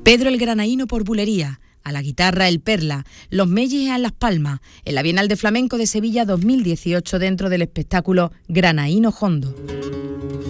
Pedro el Granaíno por Bulería, a la guitarra el Perla, los Mellis a Las Palmas, en la Bienal de Flamenco de Sevilla 2018 dentro del espectáculo Granaíno Hondo.